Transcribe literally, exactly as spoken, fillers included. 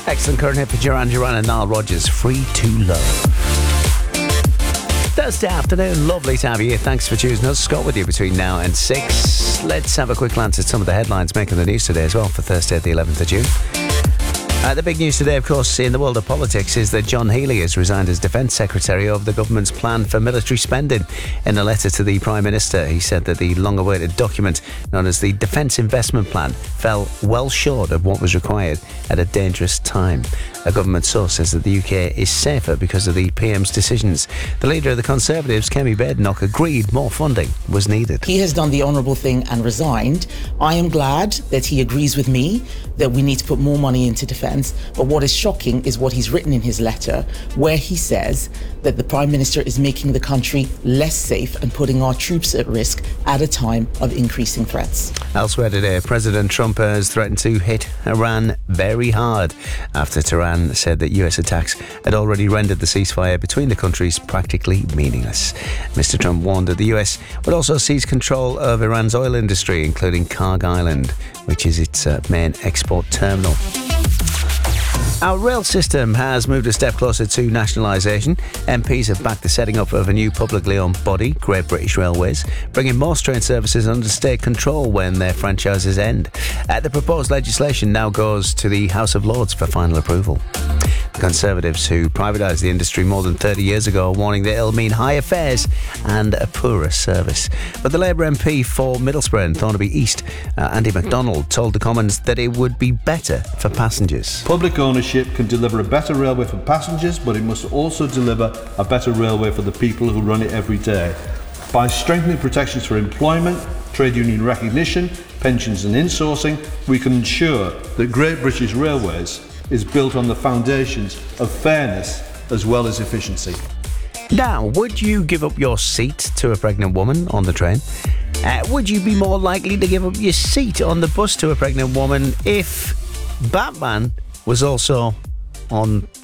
Excellent current hit for Duran Duran and Nile Rodgers, Free to Love. Thursday afternoon, lovely to have you here. Thanks for choosing us. Scott with you between now and six. Let's have a quick glance at some of the headlines making the news today as well for Thursday the eleventh of June. Uh, the big news today, of course, in the world of politics is that John Healey has resigned as Defence Secretary over the government's plan for military spending. In a letter to the Prime Minister, he said that the long-awaited document, known as the Defence Investment Plan, fell well short of what was required at a dangerous time. A government source says that the U K is safer because of the P M's decisions. The leader of the Conservatives, Kemi Badenoch, agreed more funding was needed. He has done the honourable thing and resigned. I am glad that he agrees with me that we need to put more money into defence. But what is shocking is what he's written in his letter, where he says that the Prime Minister is making the country less safe and putting our troops at risk at a time of increasing threats. Elsewhere today, President Trump has threatened to hit Iran very hard after Tehran said that U S attacks had already rendered the ceasefire between the countries practically meaningless. Mister Trump warned that the U S would also seize control of Iran's oil industry, including Karg Island, which is its uh, main export terminal. Our rail system has moved a step closer to nationalisation. M Ps have backed the setting up of a new publicly owned body, Great British Railways, bringing most train services under state control when their franchises end. Uh, the proposed legislation now goes to the House of Lords for final approval. The Conservatives, who privatised the industry more than thirty years ago, are warning that it'll mean higher fares and a poorer service. But the Labour M P for Middlesbrough and Thornaby East, uh, Andy MacDonald, told the Commons that it would be better for passengers. Public ownership can deliver a better railway for passengers, but it must also deliver a better railway for the people who run it every day. By strengthening protections for employment, trade union recognition, pensions and insourcing, we can ensure that Great British Railways is built on the foundations of fairness as well as efficiency. Now, would you give up your seat to a pregnant woman on the train? Uh, would you be more likely to give up your seat on the bus to a pregnant woman if Batman was also on